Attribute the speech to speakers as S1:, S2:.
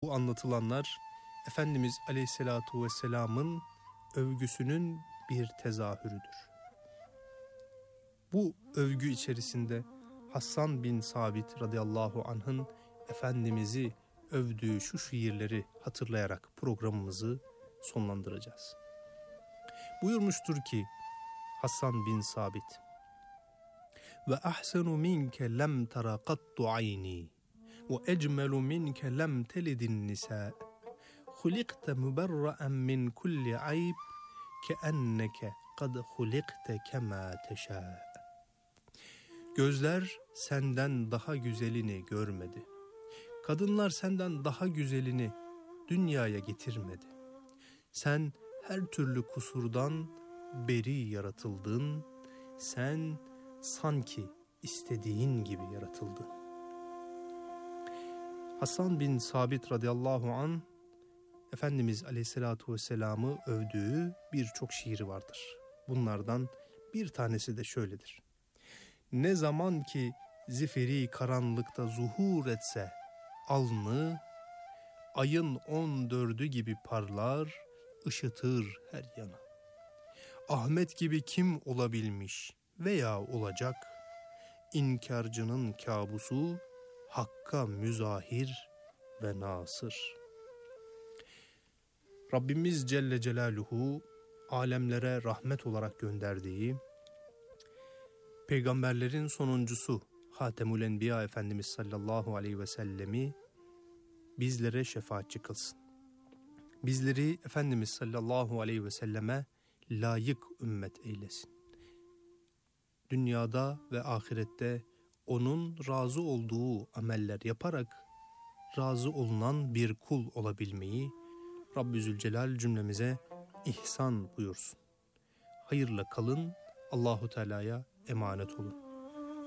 S1: bu anlatılanlar Efendimiz Aleyhisselatu Vesselam'ın övgüsünün bir tezahürüdür. Bu övgü içerisinde Hassan bin Sabit radıyallahu anh'ın Efendimiz'i övdüğü şu şiirleri hatırlayarak programımızı sonlandıracağız. Buyurmuştur ki Hassan bin Sabit: "Ve ahsenu minke lem tera qattu ayni ve ecmelu minke lem telidin nisa. Hulikte müberra'en min kulli ayb keenneke kad hulikte kema teşâ." Gözler senden daha güzelini görmedi. Kadınlar senden daha güzelini dünyaya getirmedi. Sen her türlü kusurdan beri yaratıldın. Sen sanki istediğin gibi yaratıldın. Hasan bin Sabit radıyallahu anh, Efendimiz Aleyhisselatü Vesselam'ı övdüğü birçok şiiri vardır. Bunlardan bir tanesi de şöyledir: "Ne zaman ki zifiri karanlıkta zuhur etse alnı, ayın 14'ü gibi parlar, ışıtır her yana. Ahmet gibi kim olabilmiş veya olacak? İnkarcının kabusu, hakka müzahir ve nasır." Rabbimiz Celle Celaluhu alemlere rahmet olarak gönderdiği peygamberlerin sonuncusu Hatemül Enbiya Efendimiz sallallahu aleyhi ve sellemi bizlere şefaatçi kılsın. Bizleri Efendimiz sallallahu aleyhi ve selleme layık ümmet eylesin. Dünyada ve ahirette onun razı olduğu ameller yaparak razı olunan bir kul olabilmeyi Rabbi Zülcelal cümlemize ihsan buyursun. Hayırla kalın, Allahu Teala'ya emanet olun.